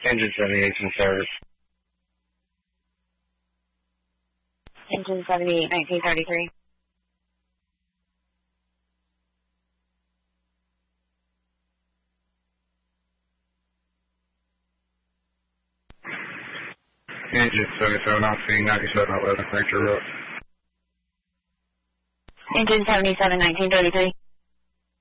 Engine 78 in service. Engine 78, 1933. Engine 77, Oxy 97, 11, Ranger Road. Engine 77, 1933.